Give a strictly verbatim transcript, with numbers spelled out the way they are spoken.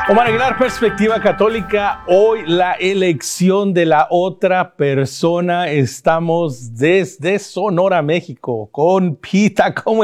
Omar Aguilar, Perspectiva Católica. Hoy la elección de la otra persona. Estamos desde Sonora, México, con Pita. ¿Cómo